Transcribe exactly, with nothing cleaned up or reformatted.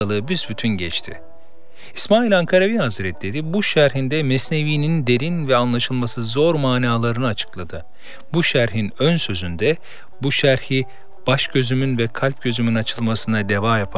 büsbütün geçti. İsmail Ankaravi Hazretleri bu şerhinde Mesnevi'nin derin ve anlaşılması zor manalarını açıkladı. Bu şerhin ön sözünde bu şerhi baş gözümün ve kalp gözümün açılmasına deva yapan